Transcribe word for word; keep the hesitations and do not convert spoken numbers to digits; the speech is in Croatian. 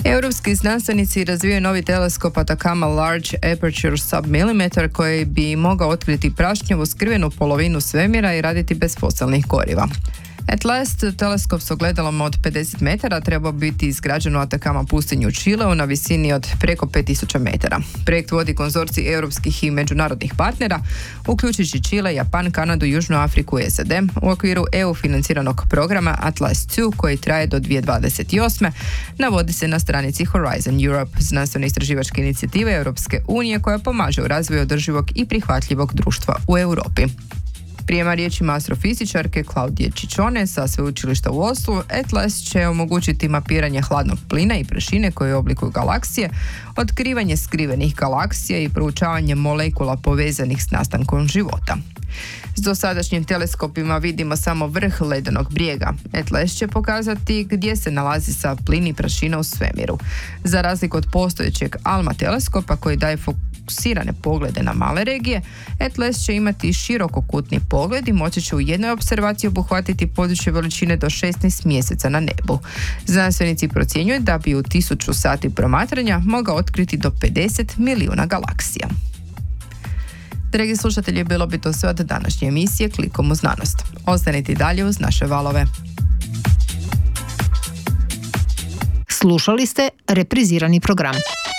Europski znanstvenici razvijaju novi teleskop Atacama Large Aperture Submillimeter koji bi mogao otkriti prašnjavu skrivenu polovinu svemira i raditi bez fosilnih goriva. At Last teleskop s ogledalom od pedeset metara treba biti izgrađen u Atacama pustinju u Čileu na visini od preko pet tisuća metara. Projekt vodi konzorcij europskih i međunarodnih partnera, uključujući Čile, Japan, Kanadu, Južnu Afriku i S A D u okviru E U financiranog programa Atlas dva koji traje do dvije tisuće dvadeset osme. Navodi se na stranici Horizon Europe, znanstveno istraživačke inicijative Europske unije koja pomaže u razvoju održivog i prihvatljivog društva u Europi. Prema riječima astrofizičarke Klaudije Čičone sa sveučilišta u Oslu, Atlas će omogućiti mapiranje hladnog plina i prašine koje oblikuju galaksije, otkrivanje skrivenih galaksija i proučavanje molekula povezanih s nastankom života. S dosadašnjim teleskopima vidimo samo vrh ledenog brijega. Atlas će pokazati gdje se nalazi sav plin i prašina u svemiru. Za razliku od postojećeg ALMA teleskopa koji daje fokusirane poglede na male regije, Atlas će imati širokokutni pogled i moći će u jednoj opservaciji obuhvatiti područje veličine do šesnaest mjeseca na nebu. Znanstvenici procjenjuju da bi u tisuću sati promatranja mogao otkriti do pedeset milijuna galaksija. Dragi slušatelji, bilo bi to sve od današnje emisije Klikom u znanost. Ostanite i dalje uz naše valove. Slušali ste reprizirani program.